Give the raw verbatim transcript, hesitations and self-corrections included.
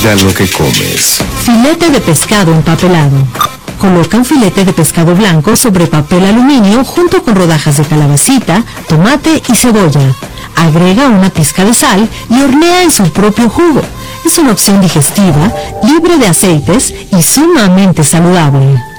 Cuida lo que comes. Filete de pescado empapelado. Coloca un filete de pescado blanco sobre papel aluminio junto con rodajas de calabacita, tomate y cebolla. Agrega una pizca de sal y hornea en su propio jugo. Es una opción digestiva, libre de aceites y sumamente saludable.